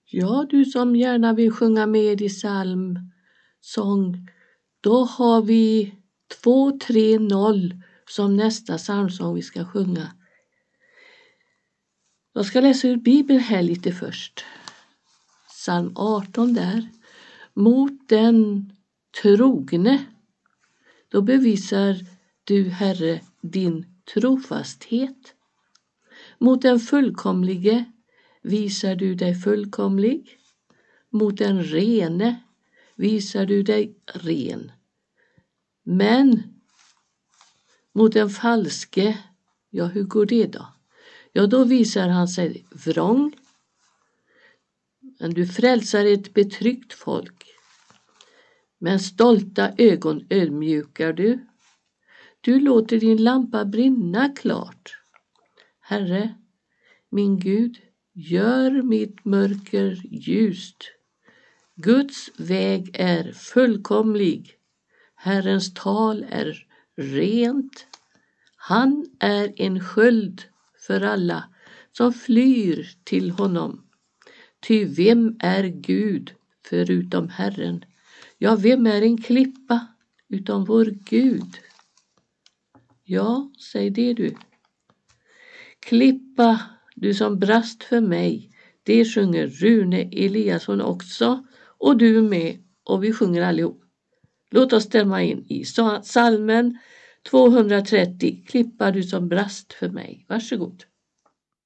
Ja, du som gärna vill sjunga med i psalmsång, då har vi 230 som nästa psalmsång vi ska sjunga. Jag ska läsa ur Bibeln här lite först. Psalm 18 där. Mot den trogne, då bevisar du, Herre, din trofasthet. Mot den fullkomlige visar du dig fullkomlig. Mot den rene visar du dig ren. Men mot den falske, ja, hur går det då? Ja, då visar han sig vrång. Men du frälsar ett betryckt folk. Men stolta ögon ödmjukar du. Du låter din lampa brinna klart. Herre, min Gud, gör mitt mörker ljust. Guds väg är fullkomlig. Herrens tal är rent. Han är en sköld för alla som flyr till honom. Ty vem är Gud förutom Herren? Ja, vem är en klippa utom vår Gud? Ja, säg det du. Klippa, du som brast för mig. Det sjunger Rune Eliasson också. Och du med. Och vi sjunger allihop. Låt oss stämma in i psalmen 230. Klippa, du som brast för mig. Varsågod.